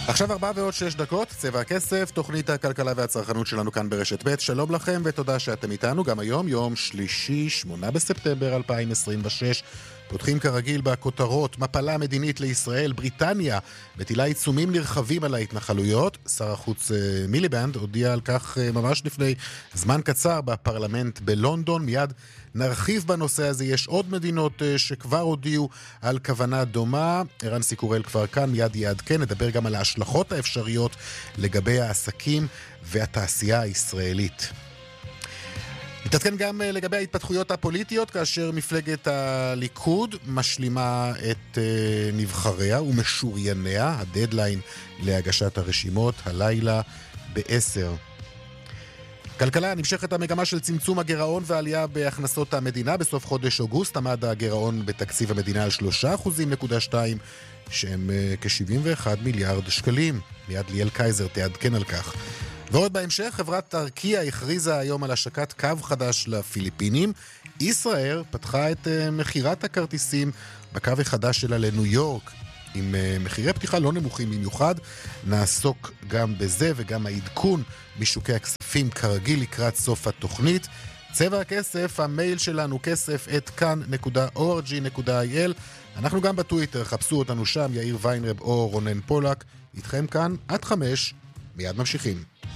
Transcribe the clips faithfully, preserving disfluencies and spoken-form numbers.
עכשיו ארבע ועוד שש דקות, צבע הכסף, תוכנית הכלכלה והצרכנות שלנו כאן ברשת ב'. שלום לכם ותודה שאתם איתנו גם היום, יום שלישי, שמונה בספטמבר אלפיים עשרים ושש. פותחים כרגיל בכותרות, מפלה מדינית לישראל, בריטניה מטילה עיצומים נרחבים על ההתנחלויות. שר החוץ מיליבנד הודיע על כך ממש לפני זמן קצר בפרלמנט בלונדון. מיד נרחיב בנושא הזה, יש עוד מדינות שכבר הודיעו על כוונה דומה. ערן סיקורל כבר כאן, מיד יעדכן, נדבר גם על ההשלכות האפשריות לגבי העסקים והתעשייה הישראלית. נתעדכן גם לגבי ההתפתחויות הפוליטיות, כאשר מפלגת הליכוד משלימה את נבחריה ומשוריניה. הדדליין להגשת הרשימות הלילה בעשר. כלכלה, נמשכת המגמה של צמצום הגירעון ועלייה בהכנסות המדינה. בסוף חודש אוגוסט עמד הגירעון בתקציב המדינה על שלושה אחוזים נקודה שתיים, שהם כ-שבעים ואחד מיליארד שקלים. מיד ליאל קייזר תעדכן על כך. ועוד בהמשך, חברת ארקיע הכריזה היום על השקת קו חדש לפיליפינים. ישראל פתחה את מחירת הכרטיסים בקו החדש שלה לניו יורק, עם מחירי פתיחה לא נמוכים במיוחד. נעסוק גם בזה וגם העדכון משוקי הכספים כרגיל לקראת סוף התוכנית. צבע הכסף, המייל שלנו כסף את כאן נקודה או אר ג'י נקודה איי אל. אנחנו גם בטוויטר, חפשו אותנו שם, יאיר ויינרב או רונן פולק. איתכם כאן עד חמש, מיד ממשיכים.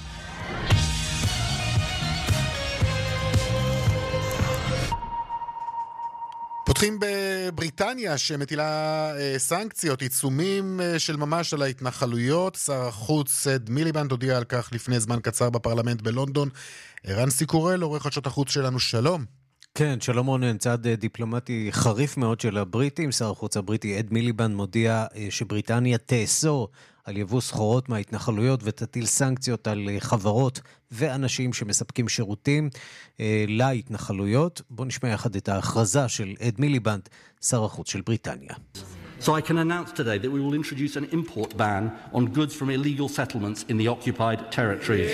פותחים בבריטניה שמטילה סנקציות, עיצומים של ממש על ההתנחלויות. שר החוץ אד מיליבנד הודיע על כך לפני זמן קצר בפרלמנט בלונדון. ערן סיקורל, עורך חדשות החוץ שלנו, שלום. כן, שלום רונן, צעד דיפלומטי חריף מאוד של הבריטים. שר החוץ הבריטי אד מיליבנד מודיע שבריטניה תאסור על יבוא סחורות מההתנחלויות ותטיל סנקציות על חברות ואנשים שמספקים שירותים אה, להתנחלויות. בואו נשמע יחד את ההכרזה של אד מיליבנד, שר החוץ של בריטניה. So I can announce today that we will introduce an import ban on goods from illegal settlements in the occupied territories.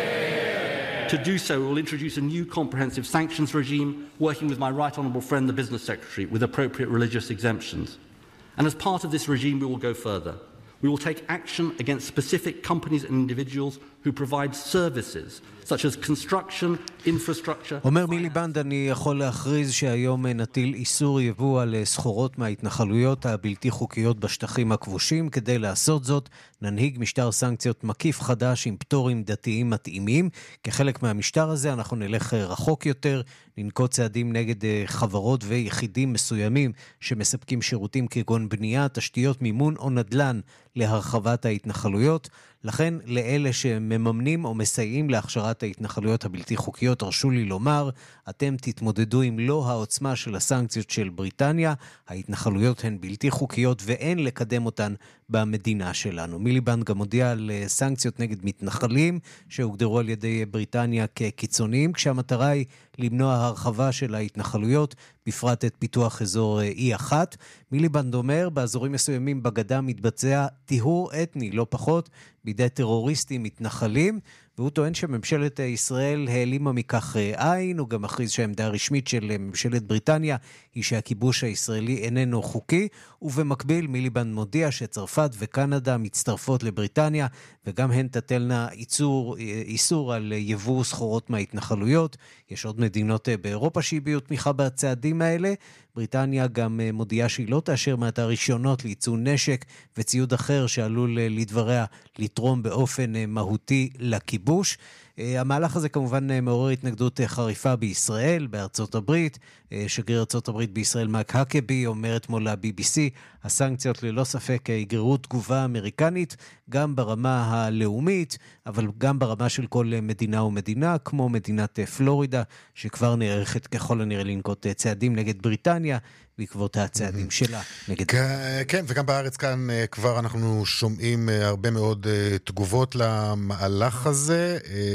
To do so, we will introduce a new comprehensive sanctions regime, working with my right honourable friend, the Business Secretary, with appropriate religious exemptions. And as part of this regime, we will go further. We will take action against specific companies and individuals who provide services, such as construction, infrastructure... אומר מיליבנד, אני יכול להכריז שהיום נטיל איסור יבוא על סחורות מההתנחלויות הבלתי חוקיות בשטחים הכבושים. כדי לעשות זאת, ננהיג משטר סנקציות מקיף חדש עם פטורים דתיים מתאימים. כחלק מהמשטר הזה אנחנו נלך רחוק יותר, ננקוט צעדים נגד חברות ויחידים מסוימים שמספקים שירותים כגון בנייה, תשתיות, מימון או נדל"ן להרחבת ההתנחלויות. לכן לאלה שמממנים או מסייעים להכשרת ההתנחלויות הבלתי חוקיות, הרשו לי לומר, אתם תתמודדו עם לא העוצמה של הסנקציות של בריטניה. ההתנחלויות הן בלתי חוקיות ואין לקדם אותן במדינה שלנו. מיליבנד גם הודיע על סנקציות נגד מתנחלים שהוגדרו על ידי בריטניה כקיצוניים, כשהמטרה היא למנוע הרחבה של ההתנחלויות, בפרט את פיתוח אזור אי אחת. מיליבנד אומר, באזורים מסוימים בגדה מתבצע טיהור אתני, לא פחות, בידי טרוריסטים מתנחלים, והוא טוען שממשלת ישראל העלימה מכך עין. הוא גם מכריז שהעמדה הרשמית של ממשלת בריטניה היא שהכיבוש הישראלי איננו חוקי, ובמקביל מיליבנד מודיע שצרפת וקנדה מצטרפות לבריטניה, וגם הן תטלנה איסור, איסור על יבוא סחורות מההתנחלויות. יש עוד מדינות באירופה שהביעו תמיכה בצעדים האלה. בריטניה גם מודיעה שהיא לא תאשר מעתה רישיונות לייצוא נשק וציוד אחר שעלול לדבריה לתרום באופן מהותי לכיבוש. המהלך הזה כמובן מעורר התנגדות חריפה בישראל, בארצות הברית. שגריר ארצות הברית בישראל מייק הקבי אומר אתמול ל-בי בי סי, הסנקציות ללא ספק יגררו תגובה אמריקנית גם ברמה הלאומית, אבל גם ברמה של כל מדינה ומדינה, כמו מדינת פלורידה, שכבר נערכת ככל הנראה לנקוט צעדים נגד בריטניה, בעקבות הצעדים שלה נגד... כן, וגם בארץ כאן כבר אנחנו שומעים הרבה מאוד תגובות למהלך הזה,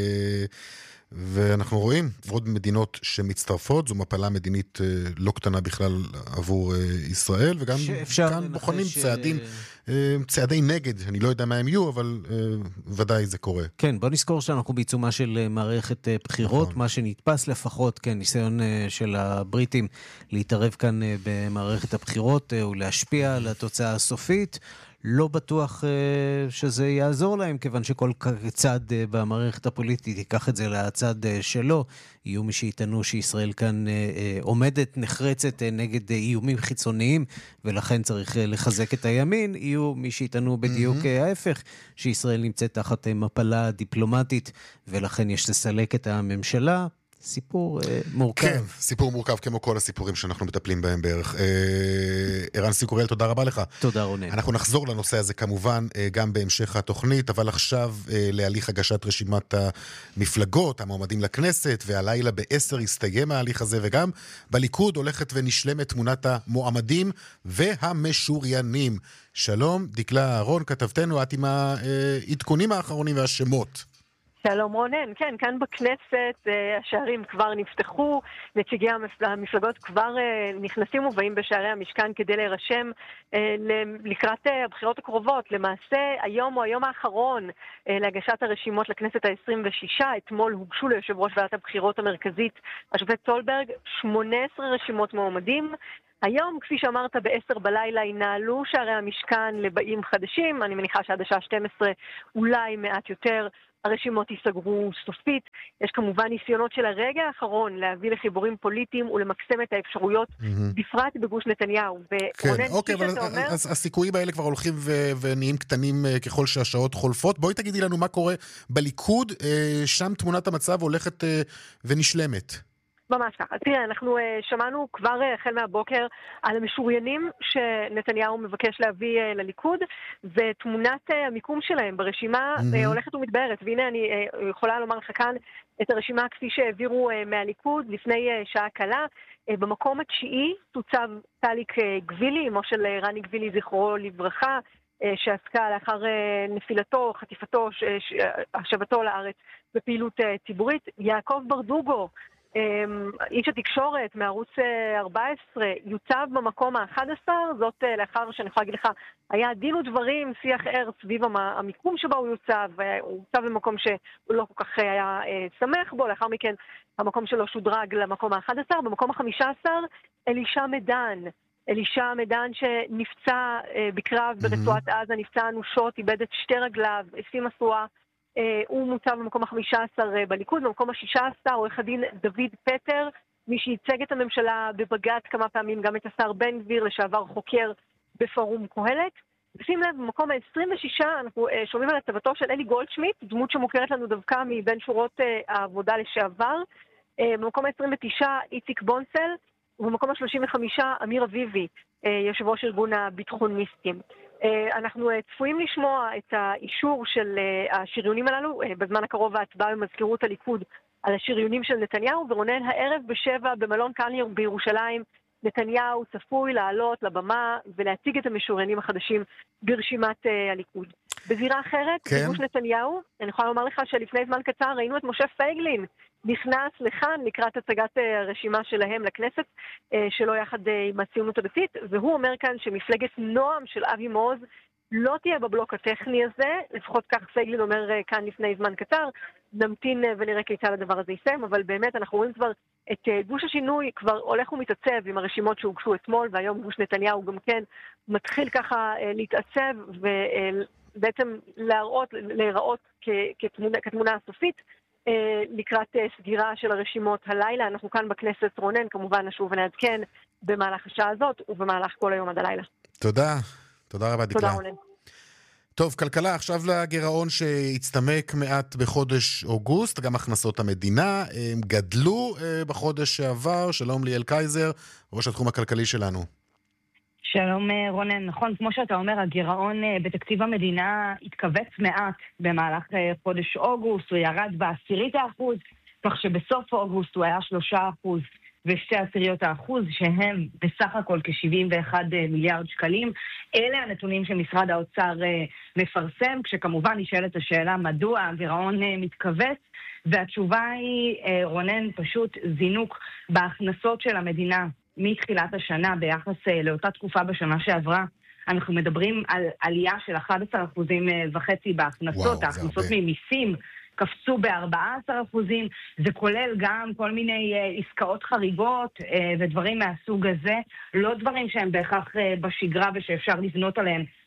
ואנחנו רואים עוד מדינות שמצטרפות. זו מפלה מדינית לא קטנה בכלל עבור ישראל, וגם כאן בוחנים צעדים, צעדי נגד. אני לא יודע מה הם יהיו, אבל ודאי זה קורה. כן, בוא נזכור שאנחנו בעיצומה של מערכת בחירות, מה שנתפס לפחות, כן, ניסיון של הבריטים להתערב כאן במערכת הבחירות ולהשפיע על התוצאה הסופית. לא בטוח שזה יעזור להם, כיוון שכל צד במערכת הפוליטית ייקח את זה לצד שלו. יהיו מי שיטענו שישראל כאן עומדת נחרצת נגד איומים חיצוניים, ולכן צריך לחזק את הימין. יהיו מי שיטענו בדיוק ההפך, שישראל נמצאת תחת מפלה דיפלומטית, ולכן יש לסלק את הממשלה. סיפור אה, מורכב. כן, סיפור מורכב כמו כל הסיפורים שאנחנו מטפלים בהם בערך. אה, ערן סיקורל, תודה רבה לך. תודה רונן. אנחנו נחזור לנושא הזה כמובן אה, גם בהמשך התוכנית, אבל עכשיו אה, להליך הגשת רשימת המפלגות, המועמדים לכנסת, והלילה בעשר הסתיים ההליך הזה, וגם בליכוד הולכת ונשלמת תמונת המועמדים והמשוריינים. שלום, דקלה אהרון, כתבתנו, את עם העדכונים האחרונים והשמות. שלום רונן, כן, כאן בכנסת השערים כבר נפתחו, נציגי המפלגות כבר נכנסים ובאים בשערי המשכן כדי להירשם לקראת הבחירות הקרובות. למעשה היום הוא היום האחרון להגשת הרשימות לכנסת ה-עשרים ושש, אתמול הוגשו ליושב ראש ועדת הבחירות המרכזית השופט סולברג שמונה עשרה רשימות מועמדים. היום, כפי שאמרת, בעשר בלילה ינעלו שערי המשכן לבאים חדשים, אני מניחה שעד השעה שתים עשרה אולי מעט יותר הרשימות ייסגרו סופית. יש כמובן ניסיונות של הרגע האחרון להביא לחיבורים פוליטיים ולמקסם את האפשרויות, mm-hmm. בפרט בגוש נתניהו. כן, אוקיי, אבל אומר... אז הסיכויים האלה כבר הולכים ו... ונהיים קטנים ככל שהשעות חולפות. בואי תגידי לנו מה קורה בליכוד, שם תמונת המצב הולכת ונשלמת. ממש ככה. תראה, אנחנו uh, שמענו כבר uh, החל מהבוקר על המשוריינים שנתניהו מבקש להביא uh, לליכוד, ותמונת uh, המיקום שלהם ברשימה mm-hmm. uh, הולכת ומתבהרת. והנה אני uh, יכולה לומר לך כאן את הרשימה כפי שהעבירו uh, מהליכוד לפני uh, שעה קלה. Uh, במקום התשיעי תוצב טליק uh, גבילי, אמו של uh, רני גבילי זכרו לברכה, uh, שעסקה לאחר uh, נפילתו, חטיפתו, ש- ש- השבתו לארץ בפעילות uh, ציבורית. יעקב ברדוגו, איש התקשורת מערוץ ארבע עשרה, יוצב במקום ה-אחד עשר, זאת לאחר שאני יכולה להגיד לך, היה דין ודברים, שיח ער סביב המיקום שבו הוא יוצב, הוא יוצב במקום שהוא לא כל כך היה שמח בו, לאחר מכן המקום שלו שודרג למקום ה-אחד עשר, במקום ה-חמישה עשר אלישע מדן, אלישע מדן שנפצע בקרב ברצועת עזה, נפצע אנושות, איבד את שתי רגליו, שים עשויה, הוא מוצב במקום ה-חמישה עשר בליכוד, במקום ה-שישה עשר עורך הדין דוד פטר, מי שייצג את הממשלה בבג"ץ כמה פעמים, גם את השר בן גביר, לשעבר חוקר בפורום קהלת. שים לב, במקום ה-עשרים ושש אנחנו שומעים על הצבתו של אלי גולדשמיט, דמות שמוכרת לנו דווקא מבין שורות העבודה לשעבר. במקום ה-עשרים ותשע איציק בונסל, ובמקום ה-שלושים וחמש אמיר אביבי, יושב ראש ארגון הביטחוניסטים. אנחנו צפויים לשמוע את האישור של השריונים הללו, בזמן הקרוב ההצבעה במזכירות הליכוד על השריונים של נתניהו, ורונן הערב בשבע במלון קלניר בירושלים, נתניהו צפוי לעלות לבמה ולהציג את המשוריינים החדשים ברשימת הליכוד. בזירה אחרת, כן. בגוש נתניהו, אני יכולה לומר לך שלפני זמן קצר ראינו את משה פייגלין, נכנס לכאן לקראת הצגת הרשימה שלהם לכנסת, שלו יחד עם הציונות הדתית, והוא אומר כאן שמפלגת נועם של אבי מעוז לא תהיה בבלוק הטכני הזה, לפחות כך פייגלין אומר כאן לפני זמן קצר, נמתין ונראה כיצד הדבר הזה יישם, אבל באמת אנחנו רואים כבר את גוש השינוי כבר הולך ומתעצב עם הרשימות שהוגשו אתמול, והיום גוש נתניהו גם כן מתחיל ככה להתעצב ובעצם להראות, להיראות כתמונה, כתמונה הסופית, לקראת סגירה של הרשימות הלילה. אנחנו כאן בכנסת רונן, כמובן נשוב ונעדכן במהלך השעה הזאת ובמהלך כל היום עד הלילה. תודה, תודה רבה דקלה. תודה רונן. טוב, כלכלה, עכשיו לגירעון שהצטמק מעט בחודש אוגוסט, גם הכנסות המדינה, הם גדלו בחודש שעבר. שלום ליאל קייזר, ראש התחום הכלכלי שלנו. שלום רונן, נכון, כמו שאתה אומר, הגירעון בתקציב המדינה התכווץ מעט במהלך חודש אוגוסט, הוא ירד בעשירית האחוז, כך שבסוף אוגוסט הוא היה שלושה אחוז ושתי עשיריות האחוז, שהם בסך הכל כ-שבעים ואחד מיליארד שקלים. אלה הנתונים שמשרד האוצר מפרסם, כשכמובן נשאלת השאלה מדוע הגירעון מתכווץ, והתשובה היא, רונן, פשוט זינוק בהכנסות של המדינה מתחילת השנה ביחס לאותה תקופה בשנה שעברה. אנחנו מדברים על עלייה של אחד עשר אחוזים וחצי בהכנסות, ההכנסות ממיסים קפצו ב-ארבעה עשר אחוזים, זה כולל גם כל מיני עסקאות חריגות ודברים מהסוג הזה, לא דברים שהם בהכרח בשגרה ושאפשר לבנות עליהם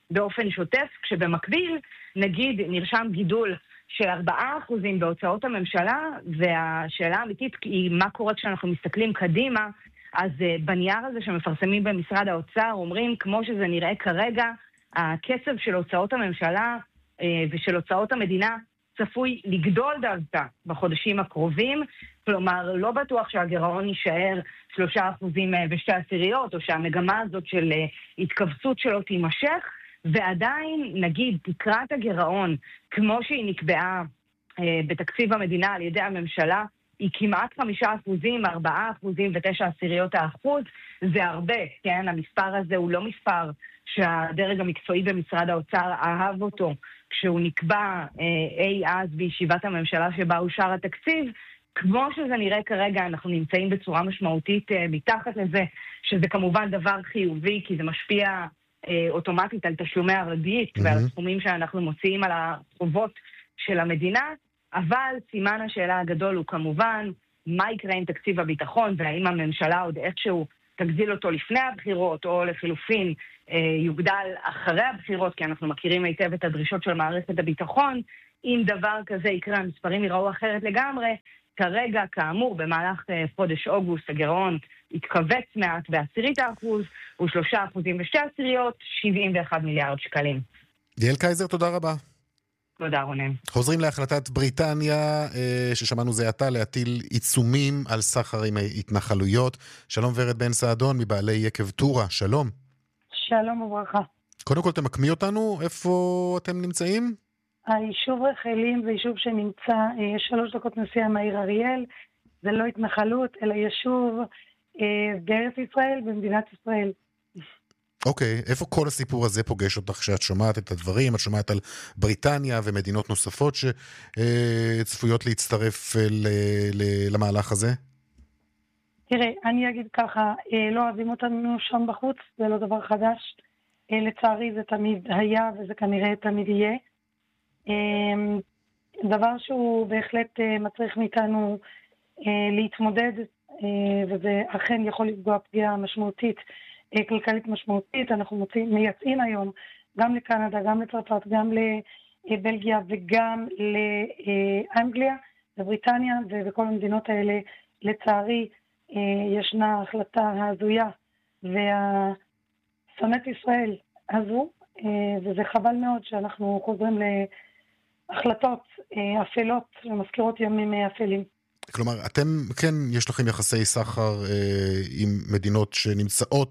באופן שוטף, כשבמקביל, נגיד, נרשם גידול של ארבעה אחוזים בהוצאות הממשלה, והשאלה האמיתית היא מה קורה כשאנחנו מסתכלים קדימה, אז uh, בנייר הזה שמפרסמים במשרד האוצר, אומרים, כמו שזה נראה כרגע, הקצב של הוצאות הממשלה uh, ושל הוצאות המדינה צפוי לגדול דווקא בחודשים הקרובים, כלומר, לא בטוח שהגירעון יישאר שלושה אחוזים ושתי עשיריות, או שהמגמה הזאת של uh, התכווצות שלו תימשך, ועדיין, נגיד, תקרת הגירעון, כמו שהיא נקבעה אה, בתקציב המדינה על ידי הממשלה, היא כמעט חמישה אחוזים, ארבעה אחוזים ותשע עשיריות האחוז. זה הרבה, כן? המספר הזה הוא לא מספר שהדרג המקצועי במשרד האוצר אהב אותו, כשהוא נקבע אה, אי אז בישיבת הממשלה שבה אושר התקציב. כמו שזה נראה כרגע, אנחנו נמצאים בצורה משמעותית אה, מתחת לזה, שזה כמובן דבר חיובי, כי זה משפיע אוטומטית על תשלומי הריבית mm-hmm. ועל הסכומים שאנחנו מוציאים על החובות של המדינה, אבל סימן השאלה הגדול הוא כמובן מה יקרה עם תקציב הביטחון, והאם הממשלה עוד איכשהו תגדיל אותו לפני הבחירות, או לחילופין יוגדל אחרי הבחירות, כי אנחנו מכירים היטב את הדרישות של מערכת הביטחון. אם דבר כזה יקרה, המספרים יראו אחרת לגמרי. כרגע, כאמור, במהלך חודש אוגוסט, הגירעון התכווץ מעט בעשירית האחוז, הוא שלושה אחוזים ושתי עשיריות, שבעים ואחד מיליארד שקלים. יעל קייזר, תודה רבה. תודה, רונן. חוזרים להחלטת בריטניה, ששמענו זה עתה, להטיל עיצומים על סחר עם התנחלויות. שלום ורד בן סעדון, מבעלי יקב טורה, שלום. שלום וברכה. קודם כל, תמקמי אותנו, איפה אתם נמצאים? היישוב רחלים זה יישוב שנמצא שלוש דקות נסיעה מהעיר אריאל. זה לא התנחלות, אלא יישוב בארץ ישראל, במדינת ישראל. אוקיי, איפה כל הסיפור הזה פוגש אותך כשאת שומעת את הדברים? את שומעת על בריטניה ומדינות נוספות שצפויות להצטרף למהלך הזה? תראה, אני אגיד ככה, לא אוהבים אותנו שם בחוץ, זה לא דבר חדש. לצערי זה תמיד היה וזה כנראה תמיד יהיה. דבר שהוא בהחלט מצריך מאיתנו להתמודד, וזה אכן יכול לפגוע פגיעה משמעותית, כלכלית משמעותית. אנחנו מוצאים, מייצאים היום גם לקנדה, גם לצרפת, גם לבלגיה וגם לאנגליה, לבריטניה, ובכל המדינות האלה לצערי ישנה החלטה הזויה והשונאת ישראל הזו, וזה חבל מאוד שאנחנו חוזרים להחלטות אפלות ומזכירות ימים אפלים. כלומר, אתם, כן, יש לכם יחסי סחר אה, עם מדינות שנמצאות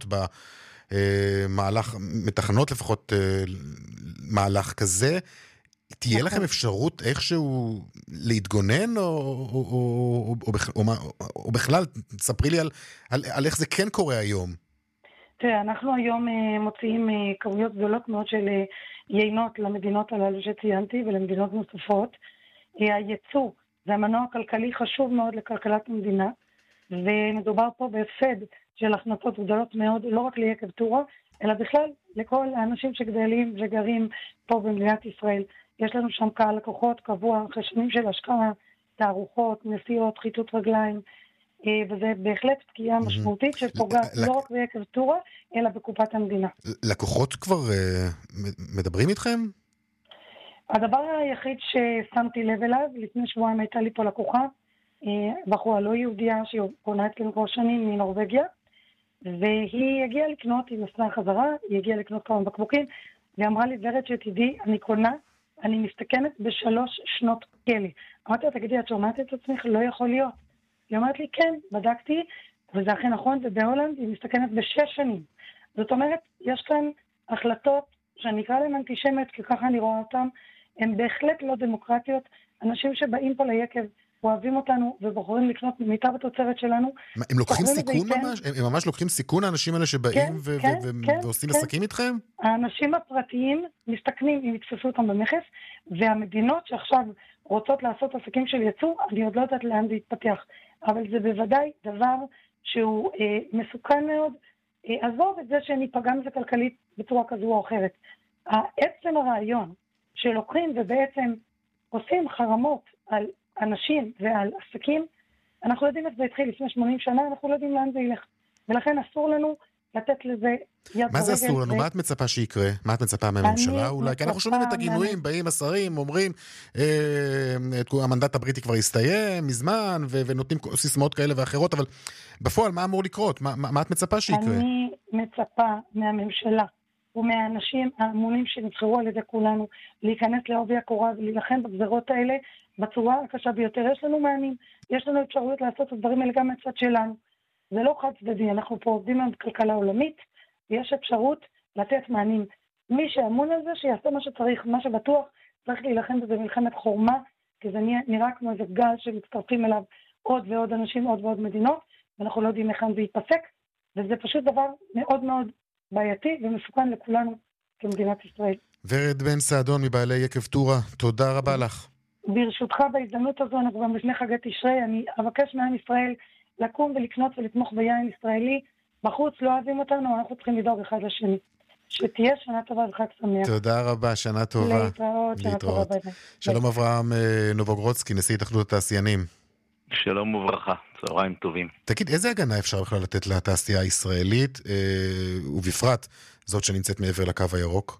במהלך, מתכנות לפחות אה, מהלך כזה. תהיה לכם אפשרות איכשהו להתגונן, או, או, או, או, או, או, או, או בכלל, תספרי לי על, על, על איך זה כן קורה היום. תראה, אנחנו היום אה, מוציאים אה, כמויות גדולות מאוד של אה, יינות למדינות הללו שציינתי ולמדינות נוספות. אה, הייצוא זה המנוע הכלכלי חשוב מאוד לכלכלת המדינה, ומדובר פה בהפסד של הכנסות גדולות מאוד, לא רק ליקב טורה, אלא בכלל לכל האנשים שגדלים וגרים פה במדינת ישראל. יש לנו שם קהל לקוחות קבוע, אחרי שנים של השקעה, תערוכות, נסיעות, חיטוט רגליים, וזה בהחלט פגיעה משמעותית שפוגעת לא רק ביקב טורה, אלא בקופת המדינה. לקוחות כבר מדברים איתכם? הדבר היחיד ששמתי לב אליו, לפני שבועיים הייתה לי פה לקוחה, בחורה לא יהודיה שהיא קונה אצלנו כבר שנים מנורווגיה, והיא הגיעה לקנות, היא נסעה חזרה, היא הגיעה לקנות כמה בקבוקים, והיא אמרה לי, ורד שתדעי, אני קונה, אני מסתכנת בשלוש שנות כלא. אמרתי לה, תגידי, את שומעת את עצמך? לא יכול להיות. היא אומרת לי, כן, בדקתי, וזה הכי נכון, ובהולנד היא מסתכנת בשש שנים. זאת אומרת, יש כאן החלטות שאני אקרא להם אנטישמיות, כי ככה אני רואה אותם, הן בהחלט לא דמוקרטיות. אנשים שבאים פה ליקב, אוהבים אותנו ובוחרים לקנות מיטב התוצרת שלנו. הם לוקחים סיכון ממש? הם ממש לוקחים סיכון האנשים האלה שבאים ועושים עסקים איתכם? האנשים הפרטיים מסתכנים אם יתפסו אותם במכס, והמדינות שעכשיו רוצות לעשות עסקים של יצוא, אני עוד לא יודעת לאן זה יתפתח. אבל זה בוודאי דבר שהוא אה, מסוכן מאוד. אה, עזוב את זה שניפגע מזה כלכלית בצורה כזו או אחרת. העצם הרעיון שלוקחים ובעצם עושים חרמות על אנשים ועל עסקים, אנחנו יודעים איך זה התחיל לפני שמונים שנה, אנחנו לא יודעים לאן זה ילך. ולכן אסור לנו לתת לזה יד מה זה ברגל אסור לנו? ו- מה את מצפה שיקרה? מה את מצפה מהממשלה? אולי, כי אנחנו שומעים את מצפה הגינויים, באים השרים, אומרים, אה, את- המנדט הבריטי כבר הסתיים מזמן, ו- ונותנים סיסמאות כאלה ואחרות, אבל בפועל מה אמור לקרות? מה, מה, מה את מצפה שיקרה? אני מצפה מהממשלה ומהאנשים האמונים שנבחרו על ידי כולנו להיכנס לעובי הקורה ולהילחם בגזרות האלה בצורה הקשה ביותר. יש לנו מענים, יש לנו אפשרויות לעשות את הדברים האלה גם מהצד שלנו. זה לא חד צדדי, אנחנו פה עובדים עם כלכלה עולמית, ויש אפשרות לתת מענים. מי שאמון על זה, שיעשה מה שצריך, מה שבטוח, צריך להילחם בזה מלחמת חורמה, כי זה נראה כמו איזה גל שמצטרפים אליו עוד ועוד אנשים, עוד ועוד מדינות, ואנחנו לא יודעים היכן זה ייפסק, וזה פשוט דבר מאוד מאוד בעייתי ומסוכן לכולנו כמדינת ישראל. ורד בן סעדון מבעלי יקב טורה, תודה רבה לך. ברשותך, בהזדמנות הזו, אנחנו גם לפני חגי תשרי, אני אבקש מעם ישראל לקום ולקנות ולתמוך ביין ישראלי. בחוץ לא אוהבים אותנו, אנחנו צריכים לדאוג אחד לשני. שתהיה שנה טובה וחג שמח. תודה רבה, שנה טובה. להתראות, שנה טובה. ביי ביי. שלום אברהם אה, נובוגרודסקי, נשיא התאחדות התעשיינים. שלום וברכה, צהריים טובים. תגיד, איזה הגנה אפשר בכלל לתת לתעשייה הישראלית, אה, ובפרט זאת שנמצאת מעבר לקו הירוק?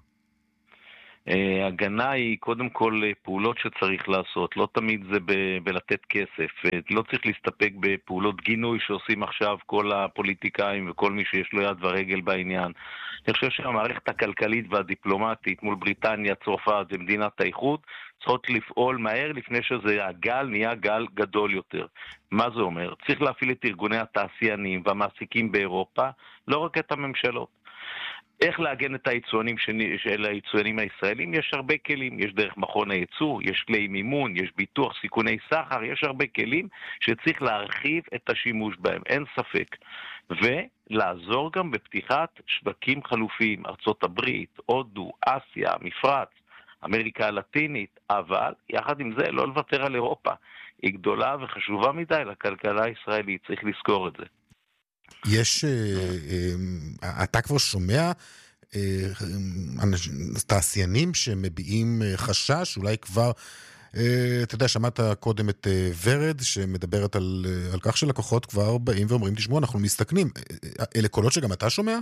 הגנה היא קודם כל פעולות שצריך לעשות, לא תמיד זה ב- בלתת כסף, לא צריך להסתפק בפעולות גינוי שעושים עכשיו כל הפוליטיקאים וכל מי שיש לו יד ורגל בעניין. אני חושב שהמערכת הכלכלית והדיפלומטית מול בריטניה, צרפת ומדינת האיחוד צריכות לפעול מהר לפני שזה הגל נהיה גל גדול יותר. מה זה אומר? צריך להפעיל את ארגוני התעשיינים והמעסיקים באירופה, לא רק את הממשלות. איך להגן את היצואנים של היצואנים הישראלים? יש הרבה כלים, יש דרך מכון הייצוא, יש כלי מימון, יש ביטוח סיכוני סחר, יש הרבה כלים שצריך להרחיב את השימוש בהם, אין ספק. ולעזור גם בפתיחת שווקים חלופיים, ארצות הברית, הודו, אסיה, מפרץ, אמריקה הלטינית, אבל יחד עם זה לא לוותר על אירופה. היא גדולה וחשובה מדי לכלכלה הישראלית, צריך לזכור את זה. יש, אתה כבר שומע תעשיינים שמביעים חשש, אולי כבר, אתה יודע, שמעת קודם את ורד שמדברת על, על כך שלקוחות כבר באים ואומרים, תשמעו, אנחנו מסתכנים. אלה קולות שגם אתה שומע?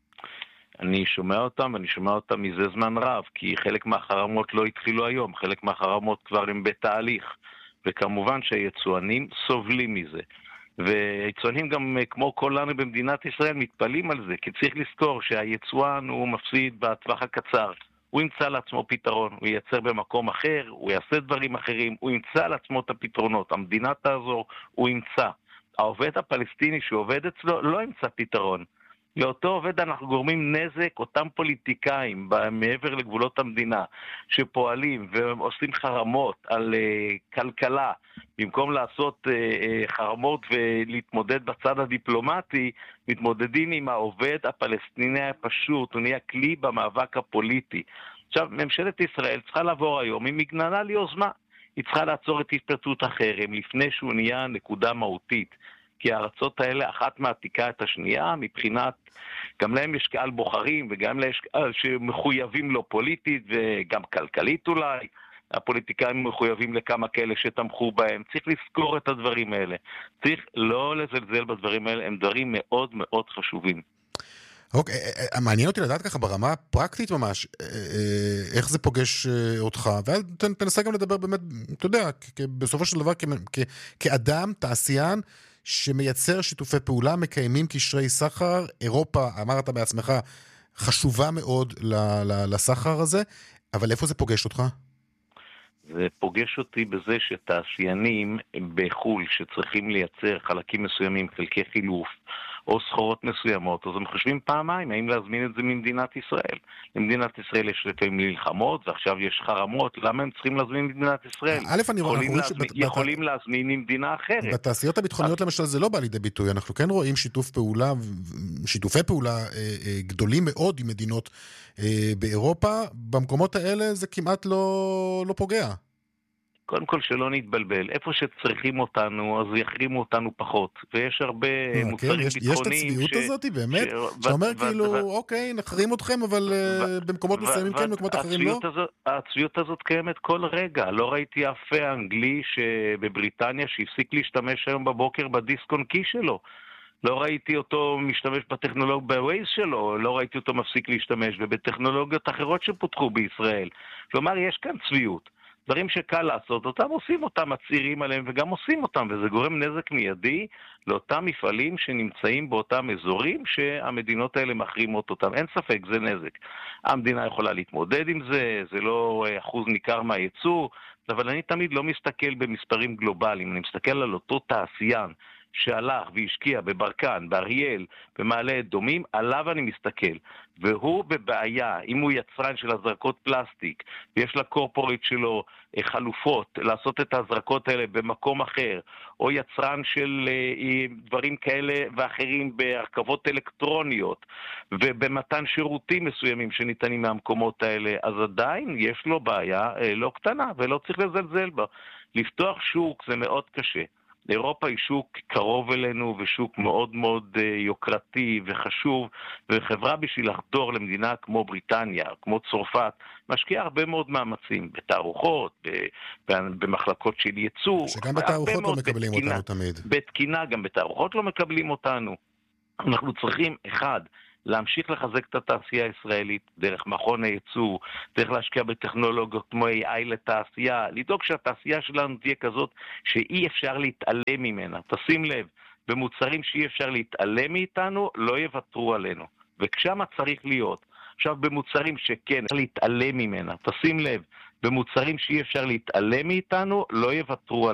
אני שומע אותם, ואני שומע אותם מזה זמן רב, כי חלק מהחרמות לא התחילו היום, חלק מהחרמות כבר הם בתהליך, וכמובן שהיצואנים סובלים מזה. ויצואנים גם כמו כולנו במדינת ישראל מתפלים על זה, כי צריך לזכור שהיצואן הוא מפסיד בטווח הקצר. הוא ימצא לעצמו פתרון, הוא ייצר במקום אחר, הוא יעשה דברים אחרים, הוא ימצא לעצמו את הפתרונות, המדינה תעזור, הוא ימצא. העובד הפלסטיני שעובד אצלו לא ימצא פתרון. לאותו עובד אנחנו גורמים נזק, אותם פוליטיקאים מעבר לגבולות המדינה שפועלים ועושים חרמות על uh, כלכלה, במקום לעשות uh, uh, חרמות ולהתמודד בצד הדיפלומטי, מתמודדים עם העובד הפלסטיני הפשוט, הוא נהיה כלי במאבק הפוליטי. עכשיו, ממשלת ישראל צריכה לעבור היום עם מגננה ליוזמה, היא צריכה לעצור את התפרצות החרם לפני שהוא נהיה נקודה מהותית. כי הארצות האלה אחת מעתיקה את השנייה, מבחינת, גם להם יש קהל בוחרים, וגם להם יש קהל שמחויבים לו פוליטית, וגם כלכלית אולי, הפוליטיקאים מחויבים לכמה כאלה שתמכו בהם, צריך לזכור את הדברים האלה, צריך לא לזלזל בדברים האלה, הם דברים מאוד מאוד חשובים. אוקיי, מעניין אותי לדעת ככה ברמה פרקטית ממש, איך זה פוגש אותך, ותנסה גם לדבר באמת, אתה יודע, בסופו של דבר כאדם, תעשיין, שמייצר שיתופי פעולה, מקיימים קשרי סחר, אירופה, אמרת בעצמך, חשובה מאוד לסחר הזה, אבל איפה זה פוגש אותך? זה פוגש אותי בזה שתעשיינים בחול שצריכים לייצר חלקים מסוימים, חלקי חילוף, או סחורות מסוימות, אז הם חושבים פעמיים, האם להזמין את זה ממדינת ישראל. למדינת ישראל יש לפעמים מלחמות, ועכשיו יש חרמות, למה הם צריכים להזמין ממדינת ישראל? א', אני רואה, יכולים, להזמין, שבת... יכולים להזמין ממדינה אחרת. בתעשיות הביטחוניות למשל זה לא בא לידי ביטוי, אנחנו כן רואים שיתוף פעולה, שיתופי פעולה גדולים מאוד עם מדינות באירופה, במקומות האלה זה כמעט לא, לא פוגע. קודם כל שלא נתבלבל, איפה שצריכים אותנו, אז יחרימו אותנו פחות, ויש הרבה מוצרים ביטחוניים. יש את הצביעות הזאת, באמת? שאתה אומר כאילו, אוקיי, נחרים אתכם, אבל במקומות מסוימים כן, במקומות אחרים לא? הצביעות הזאת קיימת כל רגע, לא ראיתי אף אנגלי שבבריטניה שהפסיק להשתמש היום בבוקר בדיסק און קי שלו. לא ראיתי אותו משתמש בטכנולוגיה בווייז שלו, לא ראיתי אותו מפסיק להשתמש, ובטכנולוגיות אחרות שפותחו בישראל. כלומר, יש כאן צביעות. דברים שקל לעשות אותם, עושים אותם, מצעירים עליהם וגם עושים אותם, וזה גורם נזק מיידי לאותם מפעלים שנמצאים באותם אזורים שהמדינות האלה מחרימות אותם. אין ספק, זה נזק. המדינה יכולה להתמודד עם זה, זה לא אחוז ניכר מהייצוא, אבל אני תמיד לא מסתכל במספרים גלובליים, אני מסתכל על אותו תעשיין שהלך והשקיע בברקן, באריאל, במעלה אדומים, עליו אני מסתכל. והוא בבעיה, אם הוא יצרן של הזרקות פלסטיק, ויש לקורפורט שלו חלופות לעשות את ההזרקות האלה במקום אחר, או יצרן של דברים כאלה ואחרים בהרכבות אלקטרוניות, ובמתן שירותים מסוימים שניתנים מהמקומות האלה, אז עדיין יש לו בעיה לא קטנה, ולא צריך לזלזל בה. לפתוח שוק זה מאוד קשה. אירופה היא שוק קרוב אלינו ושוק מאוד מאוד יוקרתי וחשוב, וחברה בשביל לחדור למדינה כמו בריטניה, כמו צרפת, משקיעה הרבה מאוד מאמצים, בתערוכות, במחלקות של ייצוא. שגם בתערוכות לא מקבלים בתקינה, אותנו תמיד. בתקינה, גם בתערוכות לא מקבלים אותנו. אנחנו צריכים, אחד, להמשיך לחזק את התעשייה הישראלית דרך מכון הייצור, דרך להשקיע בטכנולוגיות כמו איי איי לתעשייה, לדאוג שהתעשייה שלנו תהיה כזאת שאי אפשר להתעלם ממנה. תשים לב, במוצרים שאי אפשר להתעלם מאיתנו, לא יוותרו עלינו. וכשמה צריך להיות. עכשיו במוצרים שכן, אפשר להתעלם ממנה. תשים לב, במוצרים שאי אפשר להתעלם מאיתנו, לא יוותרו עלינו.